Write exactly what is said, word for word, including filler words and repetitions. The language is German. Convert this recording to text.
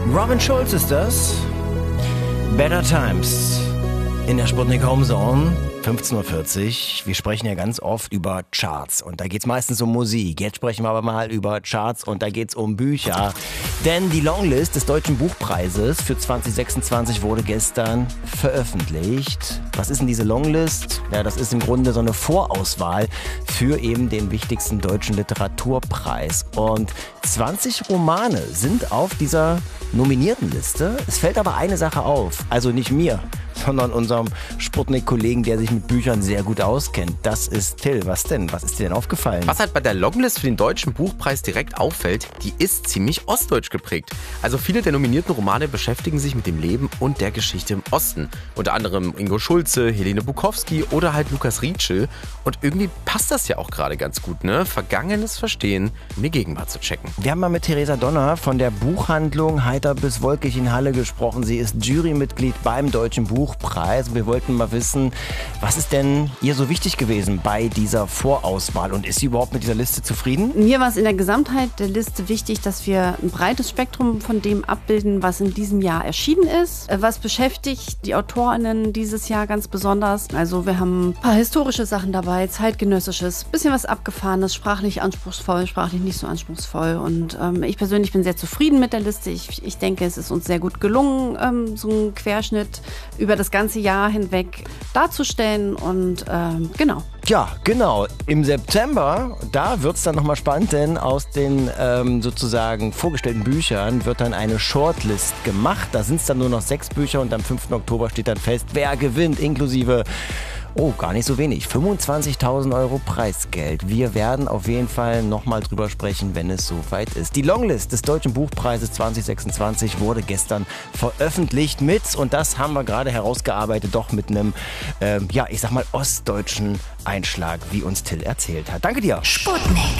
Robin Schulz ist das. Better Times in der Sputnik Home Zone. fünfzehn Uhr vierzig. Wir sprechen ja ganz oft über Charts und da geht's meistens um Musik. Jetzt sprechen wir aber mal über Charts und da geht's um Bücher. Denn die Longlist des Deutschen Buchpreises für zwanzig sechsundzwanzig wurde gestern veröffentlicht. Was ist denn diese Longlist? Ja, das ist im Grunde so eine Vorauswahl für eben den wichtigsten deutschen Literaturpreis. Und zwanzig Romane sind auf dieser nominierten Liste. Es fällt aber eine Sache auf, also nicht mir, sondern unserem Sputnik-Kollegen, der sich mit Büchern sehr gut auskennt. Das ist Till. Was denn? Was ist dir denn aufgefallen? Was halt bei der Longlist für den Deutschen Buchpreis direkt auffällt, die ist ziemlich ostdeutsch geprägt. Also viele der nominierten Romane beschäftigen sich mit dem Leben und der Geschichte im Osten. Unter anderem Ingo Schulze, Helene Bukowski oder halt Lukas Rietschel. Und irgendwie passt das ja auch gerade ganz gut, ne? Vergangenes verstehen, um die Gegenwart zu checken. Wir haben mal mit Theresa Donner von der Buchhandlung Heiter bis Wolkig in Halle gesprochen. Sie ist Jurymitglied beim Deutschen Buchpreis. Wir wollten mal wissen, was ist denn ihr so wichtig gewesen bei dieser Vorauswahl und ist sie überhaupt mit dieser Liste zufrieden? Mir war es in der Gesamtheit der Liste wichtig, dass wir ein breites Spektrum von dem abbilden, was in diesem Jahr erschienen ist. Was beschäftigt die AutorInnen dieses Jahr ganz besonders? Also wir haben ein paar historische Sachen dabei, zeitgenössisches, bisschen was Abgefahrenes, sprachlich anspruchsvoll, sprachlich nicht so anspruchsvoll. Und ähm, ich persönlich bin sehr zufrieden mit der Liste. Ich, ich denke, es ist uns sehr gut gelungen, ähm, so einen Querschnitt über das ganze Jahr hinweg darzustellen und ähm, genau. Ja, genau. Im September, da wird es dann nochmal spannend, denn aus den ähm, sozusagen vorgestellten Büchern wird dann eine Shortlist gemacht. Da sind es dann nur noch sechs Bücher und am fünften Oktober steht dann fest, wer gewinnt, inklusive, oh, gar nicht so wenig, fünfundzwanzigtausend Euro Preisgeld. Wir werden auf jeden Fall nochmal drüber sprechen, wenn es soweit ist. Die Longlist des Deutschen Buchpreises zwanzig sechsundzwanzig wurde gestern veröffentlicht mit, und das haben wir gerade herausgearbeitet, doch mit einem, ähm, ja, ich sag mal, ostdeutschen Einschlag, wie uns Till erzählt hat. Danke dir. Sputnik.